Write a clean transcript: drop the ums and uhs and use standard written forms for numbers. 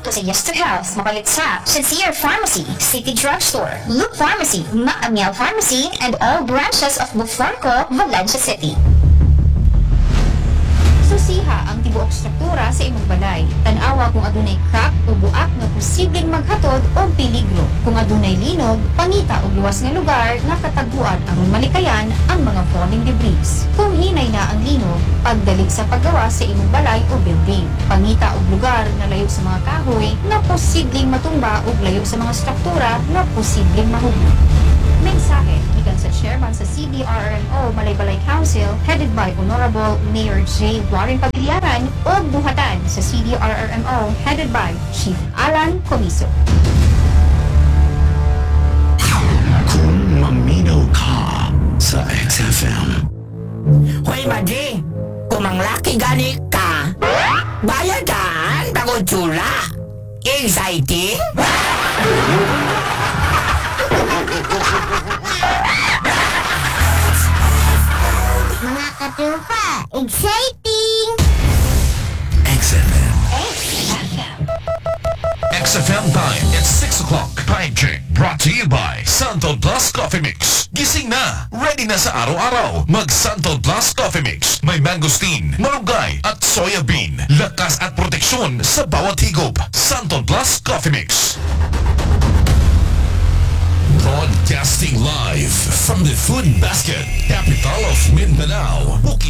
produkto sa Yes to Health mapalit sa Sincere Pharmacy, City Drugstore, Loop Pharmacy, Maamial Pharmacy, and all branches of Bufranco, Valencia City. Susiha ang tibuok struktura sa imong balay. Tan-awa kung adunay crack o buak nga posibleng maghatod o peligro. Kung adunay linog, pangita og luwas nga lugar nga katagbuan aron malikayan ang mga falling debris. Kung hinay na ang linog, pagdalig sa paggawa sa imong balay o building. Pangita og lugar nga layo sa mga kahoy na posibleng matumba ug layo sa mga struktura nga posibleng mahugno. Mensahe gikan sa chairman sa CDRRMO Malaybalay Council headed by Honorable Mayor J. Warren Pabiliaran o buhatan sa CDRRMO headed by Chief Alan Comiso. Kung maminaw ka sa XFM. Hoy, Madi! Kung manglaki gani ka, bayadan bago tsura. Exciting? Mga katupa, exciting! XFM. XFM time, it's 6 o'clock. Time check, brought to you by Santo Plus Coffee Mix. Gising na, ready na sa araw-araw. Mag Santo Plus Coffee Mix. May mangosteen, malunggay at soya bean. Lakas at proteksyon sa bawat higop. Santo Plus Coffee Mix. Broadcasting live from the Food Basket, capital of Mindanao, Bukidnon.